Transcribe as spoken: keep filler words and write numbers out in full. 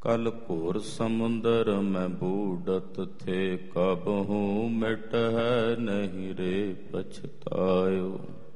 कल घोर समुंदर में बूढ़त थे, कबहू मिट है नहीं रे पछतायो।